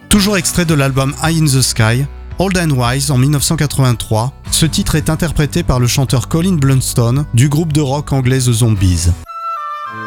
Toujours extrait de l'album Eye in the Sky, Old and Wise en 1983, ce titre est interprété par le chanteur Colin Blunstone du groupe de rock anglais The Zombies.